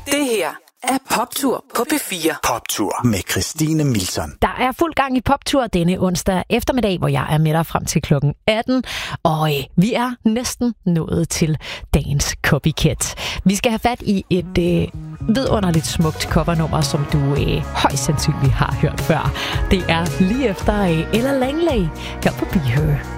Det her er Poptur på P4. Poptur med Christine Milton. Der er fuld gang i Poptur denne onsdag eftermiddag, hvor jeg er med dig frem til klokken 18. Og vi er næsten nået til dagens copycat. Vi skal have fat i et vidunderligt smukt covernummer, som du højst sandsynligt har hørt før. Det er lige efter Ella Langley her på Be Her.